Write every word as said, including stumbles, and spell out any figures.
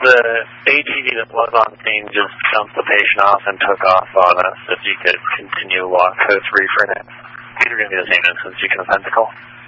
the A T V that was on scene just jumped the patient off and took off on us. If you could continue walk code three for now. These are going to be the same instance. You can offend the call.